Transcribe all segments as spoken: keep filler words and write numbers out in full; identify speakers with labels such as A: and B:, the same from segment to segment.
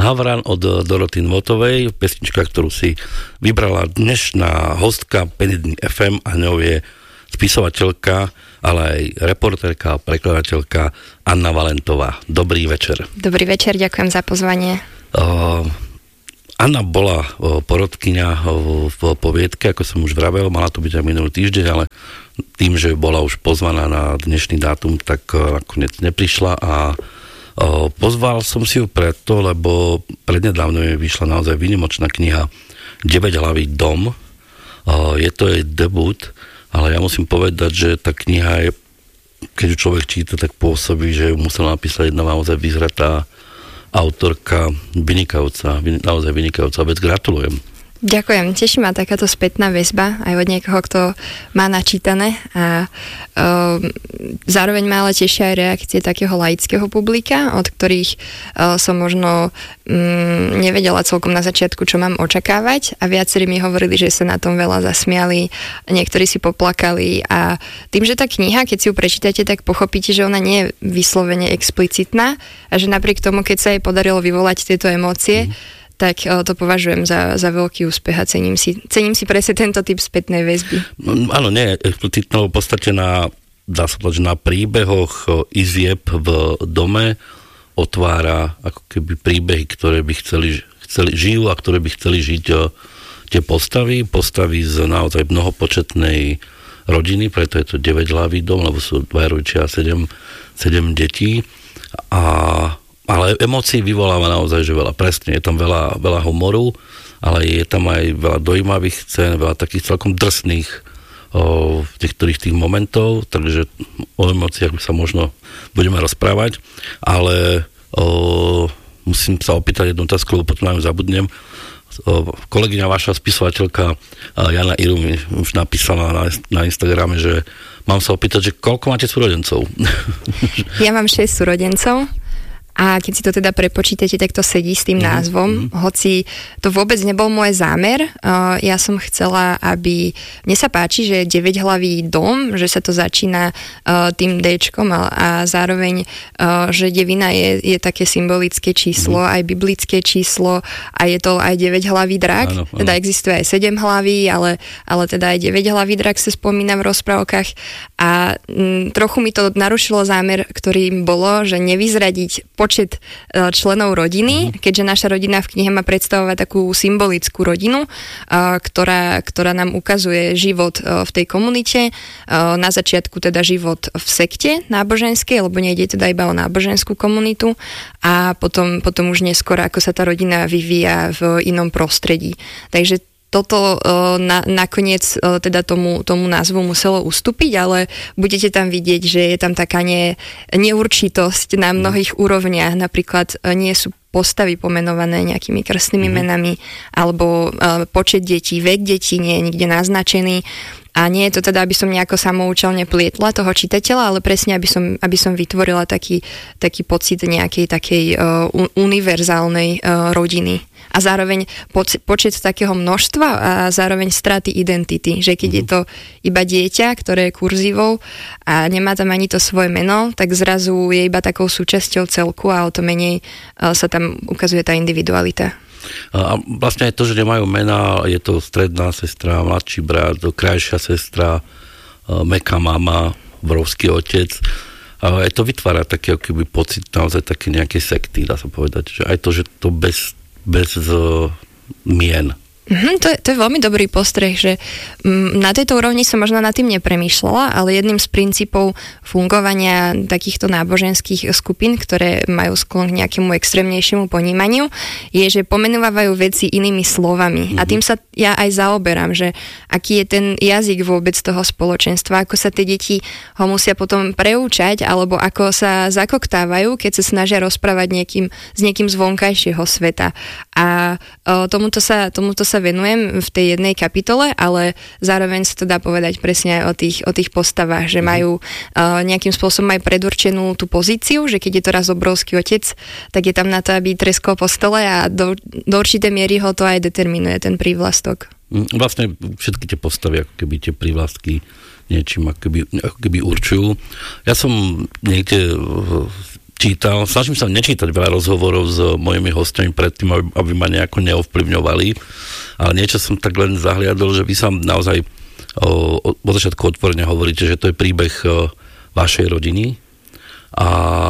A: Havran od Doroty Nvotovej, pesnička, ktorú si vybrala dnešná hostka Penny ef em a ňou je spisovateľka, ale aj reportérka a prekladateľka Anna Valentová. Dobrý večer.
B: Dobrý večer, ďakujem za pozvanie.
A: Uh, Anna bola uh, porodkyňa uh, v poviedke, ako som už vravel, mala to byť aj minulý týždeň, ale tým, že bola už pozvaná na dnešný dátum, tak uh, nakoniec neprišla a uh, pozval som si ju preto, lebo prednedávno je vyšla naozaj výnimočná kniha deväťhlavý dom. Uh, je to jej debut, ale ja musím povedať, že tá kniha je, keď ju človek číta, tak pôsobí, že ju musela napísať jedna naozaj vyzretá autorka, vynikajúca, naozaj vynikajúca vec. Gratulujem.
B: Ďakujem, teší ma takáto spätná väzba aj od niekoho, kto má načítané a uh, zároveň ma ale tešia aj reakcie takého laického publika, od ktorých uh, som možno um, nevedela celkom na začiatku, čo mám očakávať a viacerí mi hovorili, že sa na tom veľa zasmiali, niektorí si poplakali a tým, že tá kniha, keď si ju prečítate, tak pochopíte, že ona nie je vyslovene explicitná a že napriek tomu, keď sa jej podarilo vyvolať tieto emócie, mm. tak to považujem za, za veľký úspech a cením si, cením si presne tento typ spätnej väzby.
A: No, áno, nie, explicitnou v podstate na, dá sa povedať, na príbehoch izieb v dome otvára ako keby príbehy, ktoré by chceli, chceli žijú a ktoré by chceli žiť tie postavy, postavy z naozaj mnohopočetnej rodiny, preto je to deväťhlavý dom, lebo sú dva rodičia a sedem, sedem detí a ale emócií vyvoláva naozaj, že veľa. Presne, je tam veľa, veľa humoru, ale je tam aj veľa dojímavých scén, veľa takých celkom drsných o, niektorých tých momentov, takže o emóciách sa možno budeme rozprávať, ale o, musím sa opýtať jednu otázku, lebo potom na ňu zabudnem. O, kolegyňa vaša spisovateľka Jana Iru mi už napísala na, na Instagrame, že mám sa opýtať, že koľko máte súrodencov?
B: Ja mám šesť súrodencov. A keď si to teda prepočítate, tak to sedí s tým názvom, mm-hmm. hoci to vôbec nebol môj zámer. Uh, ja som chcela, aby... Mne sa páči, že je deväťhlavý dom, že sa to začína uh, tým Dčkom a, a zároveň, uh, že devina je, je také symbolické číslo, mm-hmm. aj biblické číslo a je to aj deväťhlavý drak. Áno, áno. Teda existuje aj sedemhlavý, ale, ale teda aj deväťhlavý drak sa spomína v rozprávkach a m, trochu mi to narušilo zámer, ktorým bolo, že nevyzradiť počet členov rodiny, keďže naša rodina v knihe má predstavovať takú symbolickú rodinu, ktorá, ktorá nám ukazuje život v tej komunite. Na začiatku teda život v sekte náboženskej, lebo nejde teda iba o náboženskú komunitu a potom, potom už neskôr, ako sa tá rodina vyvíja v inom prostredí. Takže toto na, nakoniec teda tomu, tomu názvu muselo ustúpiť, ale budete tam vidieť, že je tam taká ne, neurčitosť na mnohých úrovniach. Napríklad nie sú postavy pomenované nejakými krstnými mm. menami, alebo uh, počet detí, vek detí nie je nikde naznačený. A nie je to teda, aby som nejako samoučelne plietla toho čitateľa, ale presne, aby som, aby som vytvorila taký, taký pocit nejakej takej uh, univerzálnej uh, rodiny. A zároveň poč- počet takého množstva a zároveň straty identity. Že keď mm. je to iba dieťa, ktoré je kurzívou a nemá tam ani to svoje meno, tak zrazu je iba takou súčasťou celku a o to menej uh, sa tam ukazuje tá individualita.
A: A vlastne aj to, že nemajú mená, je to stredná sestra, mladší brat, krajšia sestra, mäkká mama, obrovský otec. A aj to vytvára taký akýby pocit naozaj také nejakej sekty, dá sa povedať. Že aj to, že to bez, bez uh, mien.
B: Mm, to, je, to je veľmi dobrý postreh, že mm, na tejto úrovni som možno nad tým nepremýšľala, ale jedným z princípov fungovania takýchto náboženských skupín, ktoré majú sklon k nejakému extrémnejšiemu ponímaniu, je, že pomenovávajú veci inými slovami. Mm-hmm. A tým sa ja aj zaoberám, že aký je ten jazyk vôbec toho spoločenstva, ako sa tie deti ho musia potom preúčať, alebo ako sa zakoktávajú, keď sa snažia rozprávať niekým, s niekým z vonkajšieho sveta. A o, tomuto sa, tomuto sa venujem v tej jednej kapitole, ale zároveň sa to dá povedať presne aj o tých, o tých postavách, že majú uh, nejakým spôsobom aj predurčenú tú pozíciu, že keď je to raz obrovský otec, tak je tam na to, aby treskol po stole a do, do určitej miery ho to aj determinuje, ten prívlastok.
A: Vlastne všetky tie postavy, ako keby tie prívlastky niečím ako keby, ako keby určujú. Ja som niekde čítal, snažím sa nečítať veľa rozhovorov s mojimi hostiami predtým, aby, aby ma nejako neovplyvňovali, ale niečo som tak len zahliadol, že vy sa naozaj o, od začiatku otvorene hovoríte, že to je príbeh o, vašej rodiny a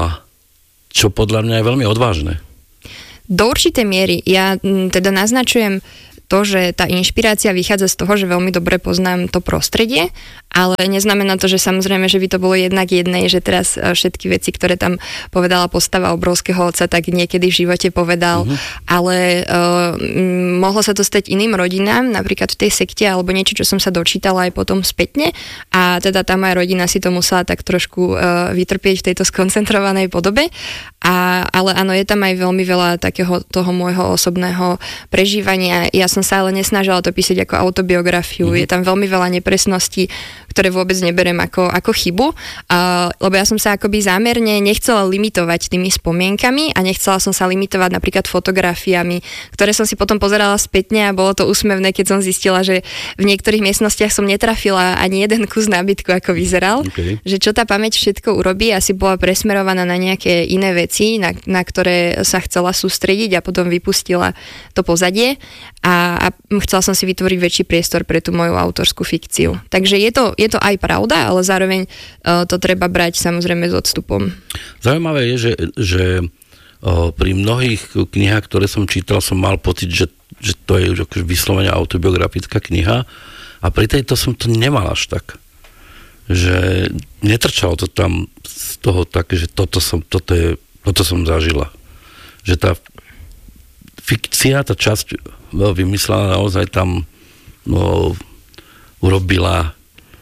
A: čo podľa mňa je veľmi odvážne.
B: Do určitej miery. Ja m, teda naznačujem to, že tá inšpirácia vychádza z toho, že veľmi dobre poznám to prostredie, ale neznamená to, že samozrejme, že by to bolo jednak jednej, že teraz všetky veci, ktoré tam povedala postava obrovského otca, tak niekedy v živote povedal, uh-huh. ale uh, mohlo sa to stať iným rodinám, napríklad v tej sekte, alebo niečo, čo som sa dočítala aj potom spätne a teda tá moja rodina si to musela tak trošku uh, vytrpieť v tejto skoncentrovanej podobe, a, ale áno, je tam aj veľmi veľa takého toho môjho osobného prežívania. Ja som sa ale nesnažila to písať ako autobiografiu. Mm-hmm. Je tam veľmi veľa nepresností, ktoré vôbec neberiem ako, ako chybu, uh, lebo ja som sa akoby zámerne nechcela limitovať tými spomienkami a nechcela som sa limitovať napríklad fotografiami, ktoré som si potom pozerala spätne a bolo to úsmevné, keď som zistila, že v niektorých miestnostiach som netrafila ani jeden kus nábytku, ako vyzeral. Okay. Že čo tá pamäť všetko urobí, asi bola presmerovaná na nejaké iné veci, na, na ktoré sa chcela sústrediť a potom vypustila to pozadie. A a chcela som si vytvoriť väčší priestor pre tú moju autorskú fikciu. Takže je to, je to aj pravda, ale zároveň uh, to treba brať samozrejme s odstupom.
A: Zaujímavé je, že, že uh, pri mnohých knihách, ktoré som čítal, som mal pocit, že, že to je už vyslovene autobiografická kniha a pri tejto som to nemal až tak. Že netrčalo to tam z toho tak, že toto som, toto je, toto som zažila. Že tá fikcia, tá časť vymyslela naozaj tam no, urobila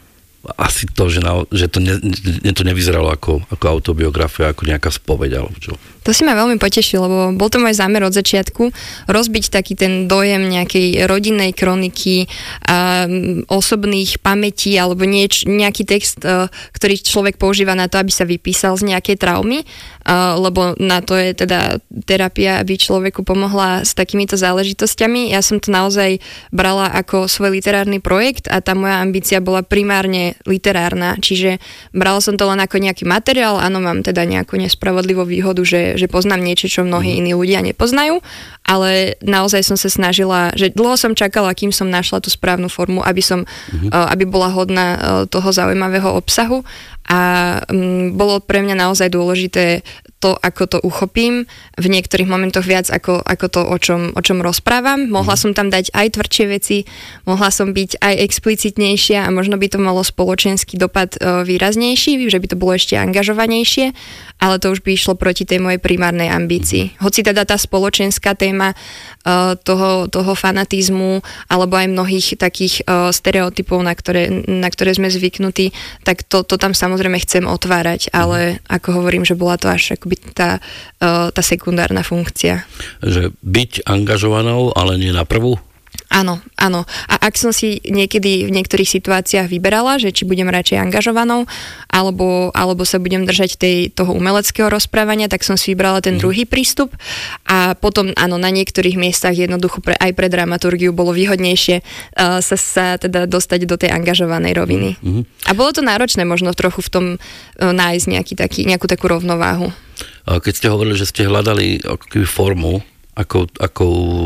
A: asi to, že, na, že to, ne, ne, to nevyzeralo ako, ako autobiografia, ako nejaká spoveď alebo čo.
B: To si ma veľmi potešil, lebo bol to môj zámer od začiatku rozbiť taký ten dojem nejakej rodinnej kroniky, a osobných pamätí alebo nieč, nejaký text, ktorý človek používa na to, aby sa vypísal z nejakej traumy, lebo na to je teda terapia, aby človeku pomohla s takýmito záležitosťami. Ja som to naozaj brala ako svoj literárny projekt a tá moja ambícia bola primárne literárna, čiže brala som to len ako nejaký materiál, áno, mám teda nejakú nespravodlivú výhodu, že, že poznám niečo, čo mnohí iní ľudia nepoznajú, ale naozaj som sa snažila, že dlho som čakala, kým som našla tú správnu formu, aby som, uh-huh. aby bola hodná toho zaujímavého obsahu a um, bolo pre mňa naozaj dôležité to, ako to uchopím, v niektorých momentoch viac ako, ako to, o čom, o čom rozprávam. Mohla som tam dať aj tvrdšie veci, mohla som byť aj explicitnejšia a možno by to malo spoločenský dopad uh, výraznejší, že by to bolo ešte angažovanejšie, ale to už by išlo proti tej mojej primárnej ambícii. Hoci teda tá spoločenská téma uh, toho, toho fanatizmu alebo aj mnohých takých uh, stereotypov, na ktoré, na ktoré sme zvyknutí, tak to, to tam samozrejme chcem otvárať, ale ako hovorím, že bola to až akoby tá, uh, tá sekundárna funkcia.
A: Že byť angažovanou, ale nie na prvú?
B: Áno, áno. A ak som si niekedy v niektorých situáciách vyberala, že či budem radšej angažovanou, alebo, alebo sa budem držať tej, toho umeleckého rozprávania, tak som si vybrala ten mm. druhý prístup. A potom, áno, na niektorých miestach jednoducho pre, aj pre dramaturgiu bolo výhodnejšie uh, sa, sa teda dostať do tej angažovanej roviny. Mm. A bolo to náročné možno trochu v tom uh, nájsť nejaký taký, nejakú takú rovnováhu.
A: Keď ste hovorili, že ste hľadali akú formu, ako, ako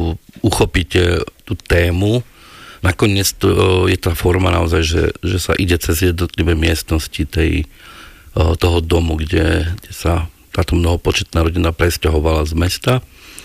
A: uchopíte tú tému. Nakoniec to, je tá forma naozaj, že, že sa ide cez jednotlivé miestnosti tej, toho domu, kde, kde sa táto mnohopočetná rodina presťahovala z mesta.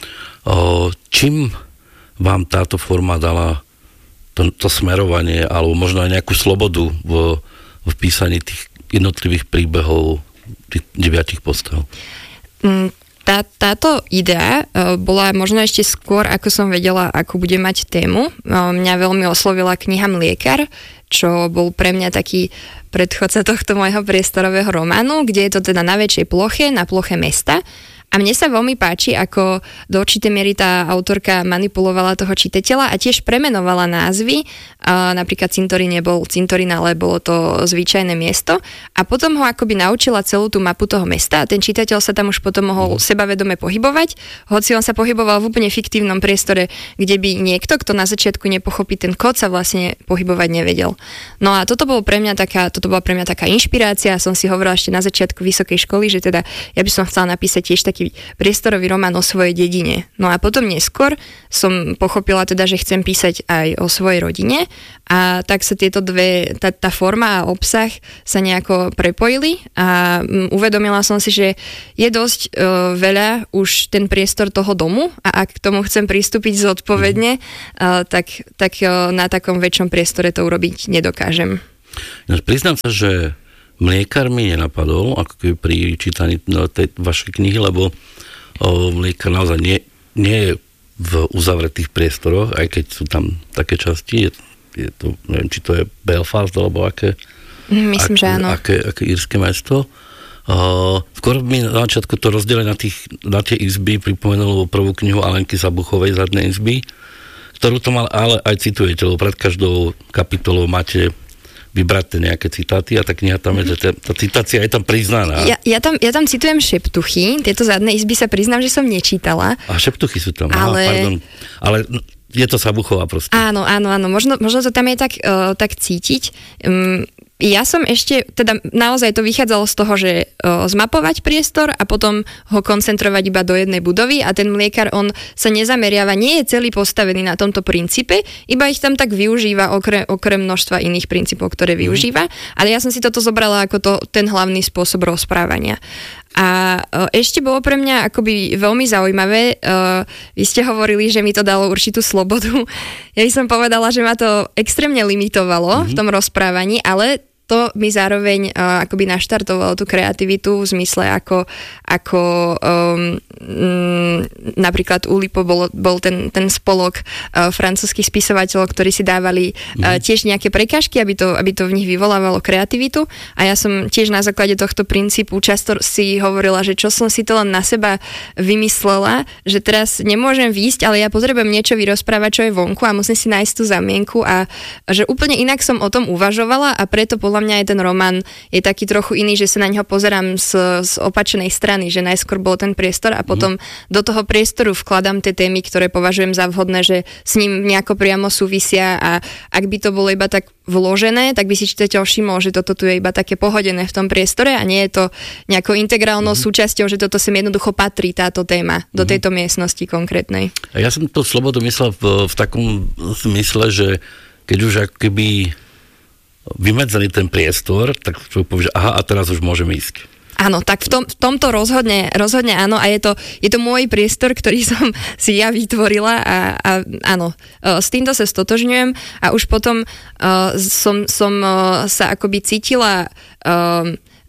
A: Čím vám táto forma dala to, to smerovanie, alebo možno aj nejakú slobodu v, v písaní tých jednotlivých príbehov tých deviatich postav?
B: Mm. Tá, táto idea uh, bola možno ešte skôr, ako som vedela, ako bude mať tému. Uh, mňa veľmi oslovila kniha Mliekar, čo bol pre mňa taký predchodca tohto môjho priestorového románu, kde je to teda na väčšej ploche, na ploche mesta A mne sa veľmi páči, ako do určitej miery tá autorka manipulovala toho čitateľa a tiež premenovala názvy. Uh, napríklad Cintorín nebol Cintorín, ale bolo to zvyčajné miesto. A potom ho akoby naučila celú tú mapu toho mesta a ten čitateľ sa tam už potom mohol sebavedome pohybovať, hoci on sa pohyboval v úplne fiktívnom priestore, kde by niekto, kto na začiatku nepochopí ten kód, sa vlastne pohybovať nevedel. No a toto bolo pre mňa taká, toto bola pre mňa taká inšpirácia. Som si hovorila ešte na začiatku vysokej školy, že teda ja by som chcela napísať tiež taký priestorový román o svojej dedine. No a potom neskôr som pochopila teda, že chcem písať aj o svojej rodine a tak sa tieto dve, tá, tá forma a obsah sa nejako prepojili a um, uvedomila som si, že je dosť uh, veľa už ten priestor toho domu a ak k tomu chcem pristúpiť zodpovedne, uh, tak, tak uh, na takom väčšom priestore to urobiť nedokážem.
A: Ja, priznám sa, že mliekar mi nenapadol, ako keby pri čítaní tej vašej knihy, lebo o, mliekar naozaj nie, nie je v uzavretých priestoroch, aj keď sú tam také časti. Je, je to, neviem, či to je Belfast, alebo aké,
B: Myslím,
A: aké,
B: že áno.
A: aké, aké írske mesto. O, skôr mi na začiatku to rozdelenie na, tých, na tie izby pripomenulo prvú knihu Alenky Sabuchovej Zadné izby, ktorú to mal ale aj citujete, lebo pred každou kapitolou máte vybrať nejaké citáty a tá kniha tam je, že tá, tá citácia je tam priznaná.
B: Ja, ja, tam, ja tam citujem Šeptuchy, tieto Zadné izby sa priznám, že som nečítala.
A: A Šeptuchy sú tam,
B: ale...
A: Aha, pardon. Ale je to Sabuchová proste.
B: Áno, áno, áno, možno, možno to tam je tak, uh, tak cítiť. Um, Ja som ešte, teda naozaj to vychádzalo z toho, že o, zmapovať priestor a potom ho koncentrovať iba do jednej budovy a ten mliekar, on sa nezameriava, nie je celý postavený na tomto princípe, iba ich tam tak využíva okrem, okrem množstva iných princípov, ktoré využíva, ale ja som si toto zobrala ako to, ten hlavný spôsob rozprávania. A o, ešte bolo pre mňa akoby veľmi zaujímavé, o, vy ste hovorili, že mi to dalo určitú slobodu. Ja by som povedala, že ma to extrémne limitovalo mm-hmm. v tom rozprávaní, ale to mi zároveň uh, akoby naštartovalo tú kreativitu v zmysle ako, ako um, m, napríklad Oulipo bol, bol ten, ten spolok uh, francúzskych spisovateľov, ktorí si dávali uh, tiež nejaké prekážky, aby to, aby to v nich vyvolávalo kreativitu a ja som tiež na základe tohto princípu často si hovorila, že čo som si to len na seba vymyslela, že teraz nemôžem výjsť, ale ja potrebujem niečo vyrozprávať, čo je vonku a musím si nájsť tú zamienku a že úplne inak som o tom uvažovala a preto podľa mňa aj ten román je taký trochu iný, že sa na ňo pozerám z, z opačnej strany, že najskôr bol ten priestor a potom mm. do toho priestoru vkladám tie témy, ktoré považujem za vhodné, že s ním nejako priamo súvisia a ak by to bolo iba tak vložené, tak by si čitateľ všimol, že toto tu je iba také pohodené v tom priestore a nie je to nejakou integrálnou mm. súčasťou, že toto sem jednoducho patrí táto téma do mm. tejto miestnosti konkrétnej. A
A: ja som to slobodu myslel v, v takom zmysle, že keď už ako keby vymedzený ten priestor, tak človek povie, že aha, a teraz už môžem ísť.
B: Áno, tak v, tom, v tomto rozhodne, rozhodne áno a je to, je to môj priestor, ktorý som si ja vytvorila a, a áno, s týmto sa stotožňujem a už potom uh, som, som uh, sa akoby cítila uh,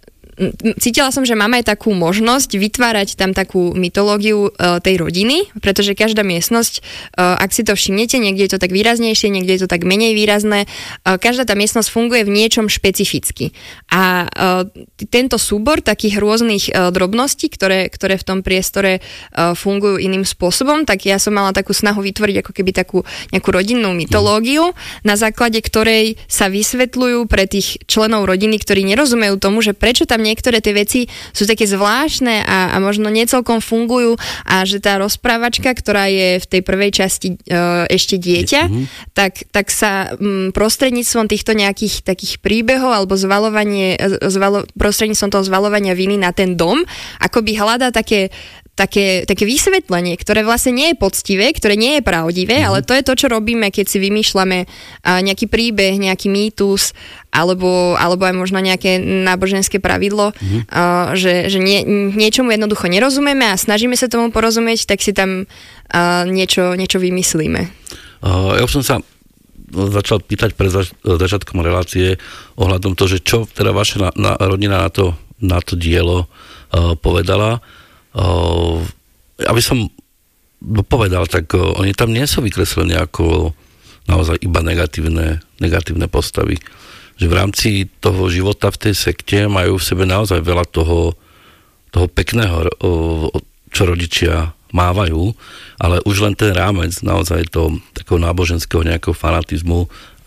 B: cítila som, že mám aj takú možnosť vytvárať tam takú mytológiu uh, tej rodiny, pretože každá miestnosť, uh, ak si to všimnete, niekde je to tak výraznejšie, niekde je to tak menej výrazné, uh, každá tá miestnosť funguje v niečom špecificky. A uh, tento súbor takých rôznych uh, drobností, ktoré, ktoré v tom priestore uh, fungujú iným spôsobom, tak ja som mala takú snahu vytvoriť ako keby takú nejakú rodinnú mytológiu, na základe ktorej sa vysvetľujú pre tých členov rodiny, ktorí nerozumejú tomu, že prečo tam niektoré tie veci sú také zvláštne a, a možno necelkom fungujú a že tá rozprávačka, ktorá je v tej prvej časti e, ešte dieťa, mm-hmm. tak, tak sa m, prostredníctvom týchto nejakých takých príbehov alebo zvalovanie, zvalo, prostredníctvom toho zvalovania viny na ten dom, akoby hľadá také Také, také vysvetlenie, ktoré vlastne nie je poctivé, ktoré nie je pravdivé, mm. ale to je to, čo robíme, keď si vymýšľame uh, nejaký príbeh, nejaký mýtus, alebo, alebo aj možno nejaké náboženské pravidlo, mm. uh, že, že nie, niečomu jednoducho nerozumieme a snažíme sa tomu porozumieť, tak si tam uh, niečo, niečo vymyslíme.
A: Uh, ja už som sa začal pýtať pred zač- začiatkom relácie ohľadom to, že čo teda vaša na, na, rodina na to, na to dielo uh, povedala. Uh, aby som povedal, tak uh, oni tam nie sú vykreslení ako naozaj iba negatívne, negatívne postavy. Že v rámci toho života v tej sekte majú v sebe naozaj veľa toho, toho pekného, uh, čo čo rodičia mávajú, ale už len ten rámec naozaj to takého náboženského nejakého fanatizmu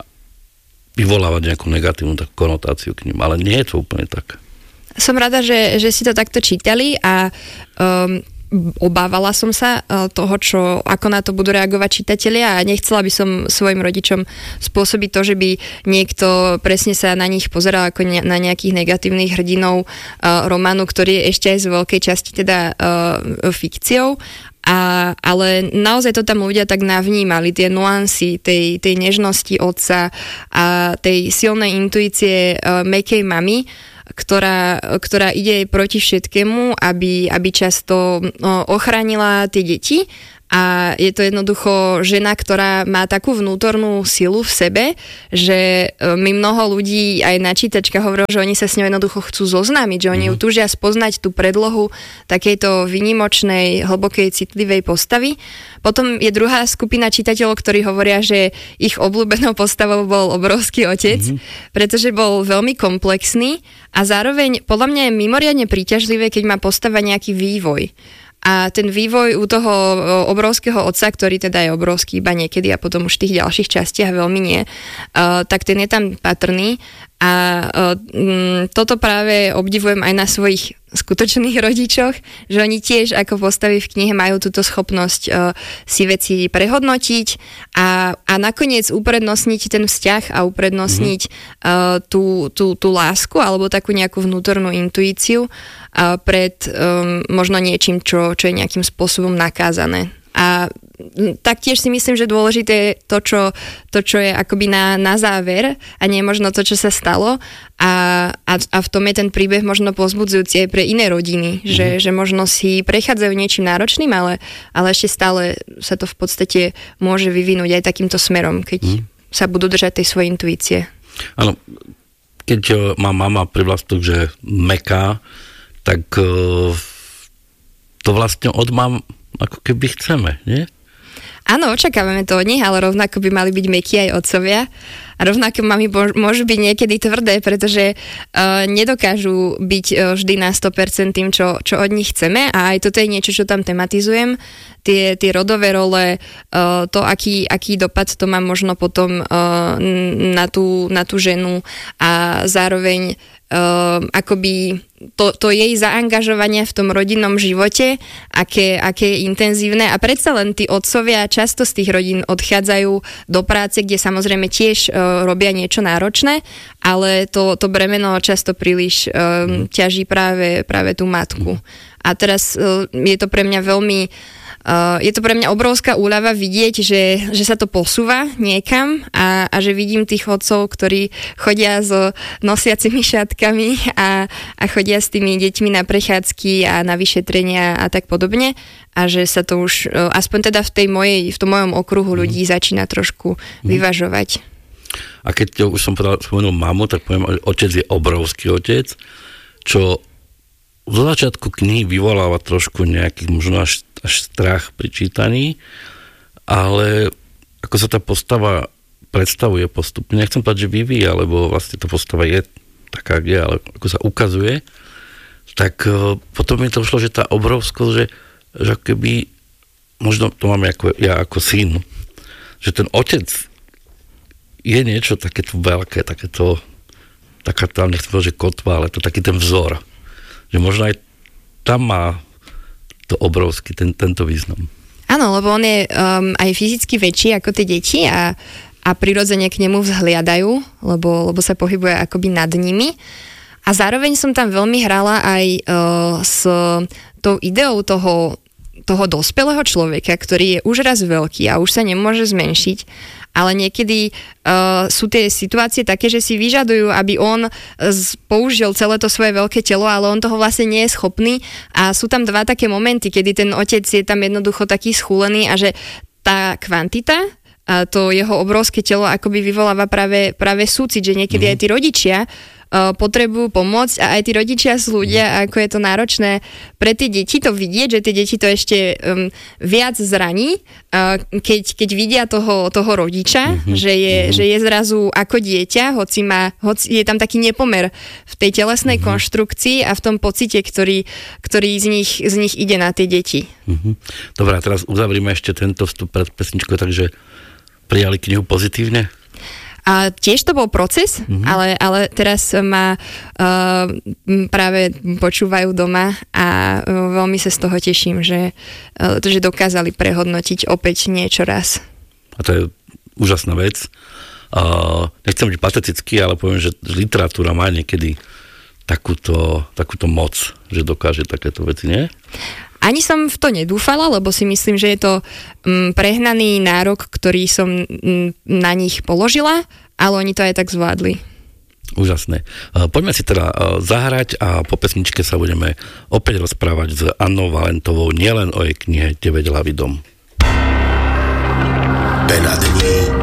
A: vyvolávať nejakú negatívnu takú konotáciu k ním, ale nie je to úplne tak.
B: Som rada, že, že si to takto čítali a um, obávala som sa toho, čo, ako na to budú reagovať čitatelia a nechcela by som svojim rodičom spôsobiť to, že by niekto presne sa na nich pozeral ako ne, na nejakých negatívnych hrdinov uh, románu, ktorý je ešte aj z veľkej časti teda uh, fikciou. A, ale naozaj to tam ľudia tak navnímali, tie nuancy tej, tej nežnosti otca a tej silnej intuície uh, mäkkej mamy, ktorá, ktorá ide proti všetkému, aby, aby často ochránila tie deti. A je to jednoducho žena, ktorá má takú vnútornú silu v sebe, že mi mnoho ľudí aj na čítačkách hovorilo, že oni sa s ňou jednoducho chcú zoznámiť, že oni ju túžia spoznať tú predlohu takejto výnimočnej, hlbokej, citlivej postavy. Potom je druhá skupina čitateľov, ktorí hovoria, že ich obľúbenou postavou bol obrovský otec, mm-hmm. pretože bol veľmi komplexný a zároveň podľa mňa je mimoriadne príťažlivé, keď má postava nejaký vývoj. A ten vývoj u toho obrovského otca, ktorý teda je obrovský iba niekedy a potom už v tých ďalších častiach veľmi nie, uh, tak ten je tam patrný. A uh, m, toto práve obdivujem aj na svojich skutočných rodičoch, že oni tiež ako postavy v knihe majú túto schopnosť uh, si veci prehodnotiť a, a nakoniec uprednostniť ten vzťah a uprednostniť mm-hmm. uh, tú, tú, tú lásku alebo takú nejakú vnútornú intuíciu uh, pred um, možno niečím, čo, čo je nejakým spôsobom nakázané. A taktiež si myslím, že dôležité je to, čo, to, čo je akoby na, na záver a nie možno to, čo sa stalo a, a, a v tom je ten príbeh možno povzbudzujúci aj pre iné rodiny, mm. že, že možno si prechádzajú niečím náročným, ale, ale ešte stále sa to v podstate môže vyvinúť aj takýmto smerom, keď mm. sa budú držať tej svojej intuície.
A: Áno, keď má mama privlastok, že meká, tak to vlastne od mám ako keby chceme, nie?
B: Áno, očakávame to od nich, ale rovnako by mali byť mäkkí aj otcovia. A rovnako mami môžu byť niekedy tvrdé, pretože uh, nedokážu byť uh, vždy na sto percent tým, čo, čo od nich chceme. A aj toto je niečo, čo tam tematizujem. Tie, tie rodové role, uh, to, aký, aký dopad to má možno potom uh, na, tú, na tú ženu a zároveň uh, akoby to, to jej zaangažovanie v tom rodinnom živote, aké, aké je intenzívne. A predsa len tí otcovia často z tých rodín odchádzajú do práce, kde samozrejme tiež uh, robia niečo náročné, ale to, to bremeno často príliš um, ťaží práve, práve tú matku. A teraz uh, je to pre mňa veľmi Uh, je to pre mňa obrovská úľava vidieť, že, že sa to posúva niekam a, a že vidím tých otcov, ktorí chodia so nosiacimi šatkami a, a chodia s tými deťmi na prechádzky a na vyšetrenia a tak podobne a že sa to už, uh, aspoň teda v tej mojej, v tom mojom okruhu ľudí začína trošku vyvažovať.
A: A keď už som povedal, spomenul mamu, tak poviem, otec je obrovský otec, čo v začiatku knihy vyvoláva trošku nejaký možno až, až strach pri čítaní, ale ako sa tá postava predstavuje postupne, nechcem povedať, že vyvíja, lebo vlastne tá postava je taká, kde, ale ako sa ukazuje, tak uh, potom mi to ušlo, že tá obrovskosť, že, že keby, možno to máme ako, ja ako syn, že ten otec je niečo takéto veľké, takéto, taká tam, nechcem povedať, že kotva, ale to taký ten vzor. Že možno aj tam má to obrovský, ten, tento význam.
B: Áno, lebo on je um, aj fyzicky väčší ako tie deti a, a prirodzene k nemu vzhliadajú, lebo, lebo sa pohybuje akoby nad nimi. A zároveň som tam veľmi hrala aj uh, s tou ideou toho, toho dospelého človeka, ktorý je už raz veľký a už sa nemôže zmenšiť. Ale niekedy uh, sú tie situácie také, že si vyžadujú, aby on z, použil celé to svoje veľké telo, ale on toho vlastne nie je schopný a sú tam dva také momenty, kedy ten otec je tam jednoducho taký schúlený a že tá kvantita, a to jeho obrovské telo akoby vyvoláva práve, práve súcit, že niekedy mm. aj tí rodičia uh, potrebujú pomôcť a aj tí rodičia sú ľudia, ako je to náročné pre tie deti to vidieť, že tie deti to ešte um, viac zraní, uh, keď, keď vidia toho, toho rodiča, mm-hmm. že, je, mm-hmm. že je zrazu ako dieťa, hoci, má, hoci je tam taký nepomer v tej telesnej mm-hmm. konštrukcii a v tom pocite, ktorý, ktorý z nich, z nich ide na tie deti.
A: Mm-hmm. Dobre, a teraz uzavrime ešte tento vstup pred pesničkou, takže prijali knihu pozitívne?
B: A tiež to bol proces, mm-hmm. ale, ale teraz ma uh, práve počúvajú doma a uh, veľmi sa z toho teším, že, uh, že dokázali prehodnotiť opäť niečo raz.
A: A to je úžasná vec. Uh, nechcem byť patetický, ale poviem, že literatúra má niekedy takúto, takúto moc, že dokáže takéto veci, nie?
B: Ani som v to nedúfala, lebo si myslím, že je to um, prehnaný nárok, ktorý som um, na nich položila, ale oni to aj tak zvládli.
A: Úžasné. Uh, poďme si teda uh, zahrať a po pesničke sa budeme opäť rozprávať s Annou Valentovou nielen o jej knihe deväť hlavý dom.
C: Penadní